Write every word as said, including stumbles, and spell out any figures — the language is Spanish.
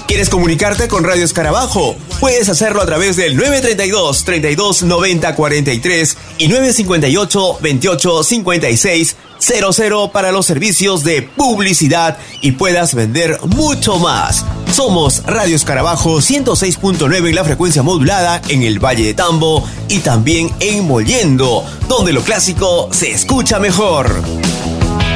¿Quieres comunicarte con Radio Escarabajo? Puedes hacerlo a través del nueve treinta y dos, treinta y dos, noventa, cuarenta y tres y nueve cincuenta y ocho, veintiocho, cincuenta y seis, cero cero para los servicios de publicidad y puedas vender mucho más. Somos Radio Escarabajo ciento seis punto nueve en la frecuencia modulada en el Valle de Tambo y también en Mollendo, donde lo clásico se escucha mejor.